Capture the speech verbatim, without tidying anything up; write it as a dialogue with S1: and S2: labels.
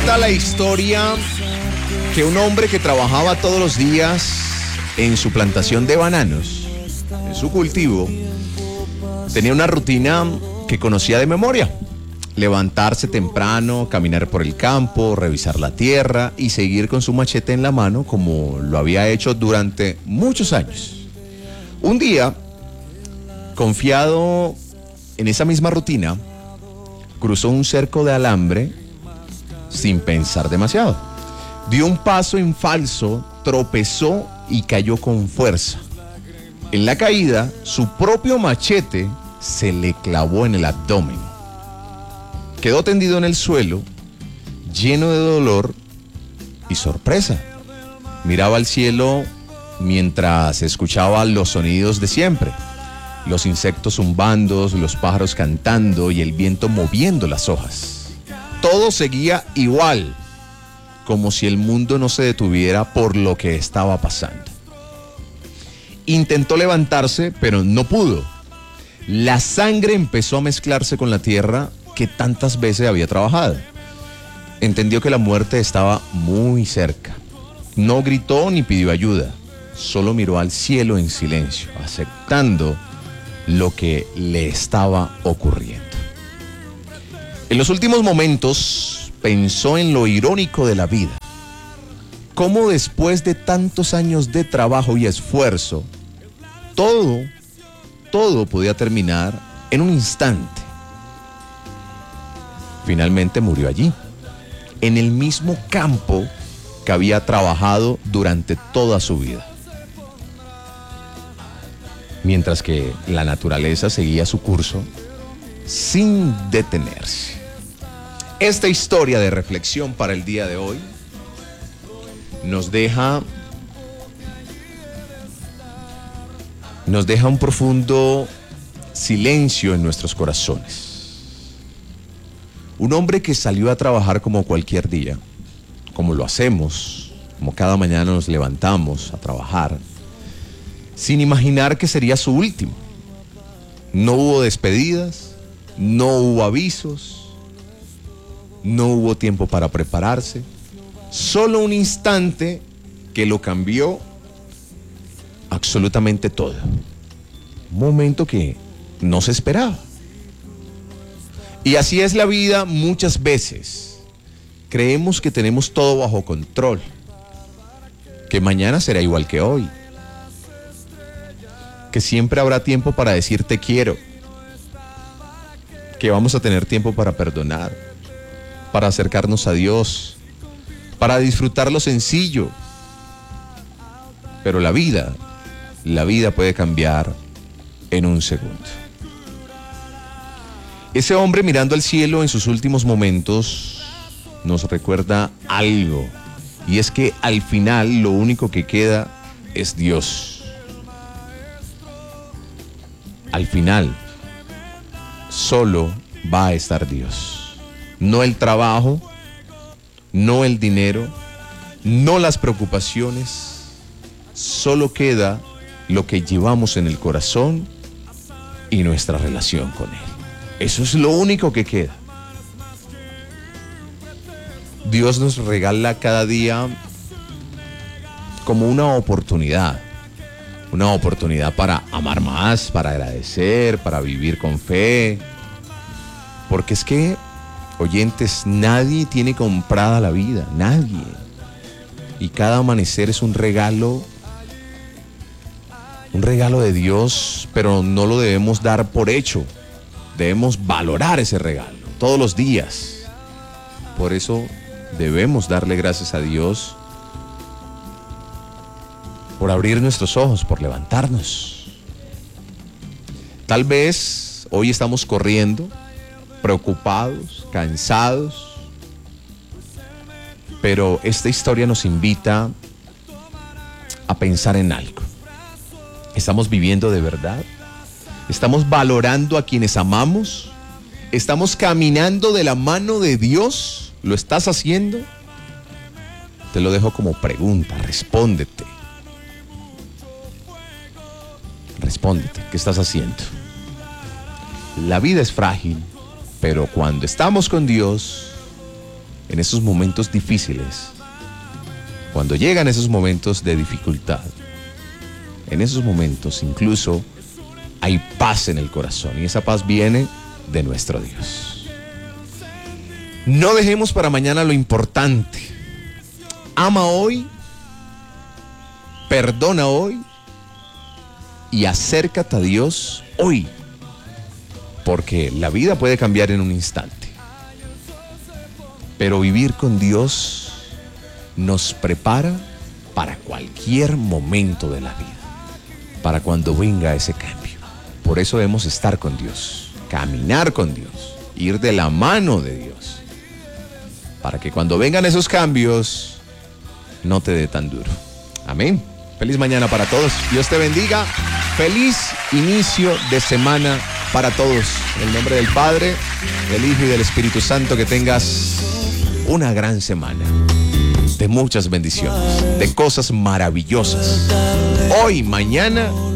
S1: Cuenta la historia que un hombre que trabajaba todos los días en su plantación de bananos, en su cultivo, tenía una rutina que conocía de memoria. Levantarse temprano, caminar por el campo, revisar la tierra y seguir con su machete en la mano como lo había hecho durante muchos años. Un día, confiado en esa misma rutina, cruzó un cerco de alambre sin pensar demasiado. Dio un paso en falso, tropezó y cayó con fuerza. En la caída, su propio machete se le clavó en el abdomen. Quedó tendido en el suelo, lleno de dolor y sorpresa. Miraba al cielo mientras escuchaba los sonidos de siempre. Los insectos zumbando, los pájaros cantando y el viento moviendo las hojas. Todo seguía igual, como si el mundo no se detuviera por lo que estaba pasando. Intentó levantarse, pero no pudo. La sangre empezó a mezclarse con la tierra que tantas veces había trabajado. Entendió que la muerte estaba muy cerca. No gritó ni pidió ayuda, solo miró al cielo en silencio, aceptando lo que le estaba ocurriendo. En los últimos momentos pensó en lo irónico de la vida. Cómo después de tantos años de trabajo y esfuerzo, todo, todo podía terminar en un instante. Finalmente murió allí, en el mismo campo que había trabajado durante toda su vida. Mientras que la naturaleza seguía su curso sin detenerse. Esta historia de reflexión para el día de hoy nos deja, nos deja un profundo silencio en nuestros corazones. Un hombre que salió a trabajar como cualquier día, como lo hacemos, como cada mañana nos levantamos a trabajar, sin imaginar que sería su último. No hubo despedidas, no hubo avisos, no hubo tiempo para prepararse, solo un instante que lo cambió absolutamente todo. Un momento que no se esperaba. Y así es la vida muchas veces. Creemos que tenemos todo bajo control, que mañana será igual que hoy, que siempre habrá tiempo para decir te quiero, que vamos a tener tiempo para perdonar, para acercarnos a Dios, para disfrutar lo sencillo. Pero la vida, la vida puede cambiar en un segundo. Ese hombre mirando al cielo en sus últimos momentos nos recuerda algo, y es que al final lo único que queda es Dios. Al final solo va a estar Dios, no el trabajo, no el dinero, no las preocupaciones, solo queda lo que llevamos en el corazón y nuestra relación con Él. Eso es lo único que queda. Dios nos regala cada día como una oportunidad, una oportunidad para amar más, para agradecer, para vivir con fe. Porque es que, oyentes, nadie tiene comprada la vida, nadie. Y cada amanecer es un regalo, un regalo de Dios, pero no lo debemos dar por hecho. Debemos valorar ese regalo todos los días. Por eso debemos darle gracias a Dios por abrir nuestros ojos, por levantarnos. Tal vez hoy estamos corriendo, preocupados, cansados, pero esta historia nos invita a pensar en algo. ¿Estamos viviendo de verdad? ¿Estamos valorando a quienes amamos? ¿Estamos caminando de la mano de Dios? ¿Lo estás haciendo? Te lo dejo como pregunta, respóndete. Respóndete, ¿qué estás haciendo? La vida es frágil, pero cuando estamos con Dios, en esos momentos difíciles, cuando llegan esos momentos de dificultad, en esos momentos incluso hay paz en el corazón y esa paz viene de nuestro Dios. No dejemos para mañana lo importante. Ama hoy, perdona hoy y acércate a Dios hoy, porque la vida puede cambiar en un instante. Pero vivir con Dios nos prepara para cualquier momento de la vida, para cuando venga ese cambio. Por eso debemos estar con Dios, caminar con Dios, ir de la mano de Dios, para que cuando vengan esos cambios no te dé tan duro. Amén. Feliz mañana para todos. Dios te bendiga. Feliz inicio de semana para todos. En el nombre del Padre, del Hijo y del Espíritu Santo, que tengas una gran semana de muchas bendiciones, de cosas maravillosas. Hoy, mañana